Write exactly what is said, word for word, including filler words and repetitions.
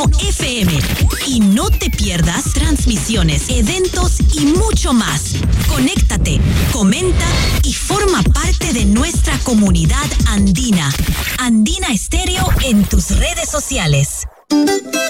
F M. Y no te pierdas transmisiones, eventos y mucho más. Conéctate, comenta y forma parte de nuestra comunidad andina. Andina Estéreo en tus redes sociales.